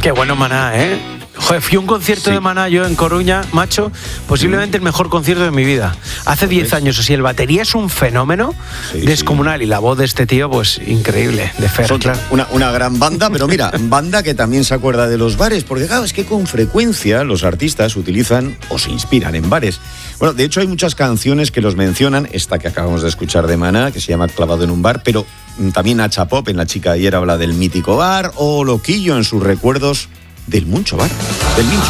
Qué bueno Maná, ¿eh? Joder, fui a un concierto de Maná yo en Coruña, macho, posiblemente el mejor concierto de mi vida. Hace 10 años, así, el batería es un fenómeno descomunal y la voz de este tío, pues increíble, de Fer, claro. Una gran banda, pero mira, banda que también se acuerda de los bares, porque claro, es que con frecuencia los artistas utilizan o se inspiran en bares. Bueno, de hecho hay muchas canciones que los mencionan, esta que acabamos de escuchar de Maná, que se llama Clavado en un bar, pero también Nacha Pop en La chica de ayer habla del mítico bar, o Loquillo en sus recuerdos del Mincho Bar, del Mincho.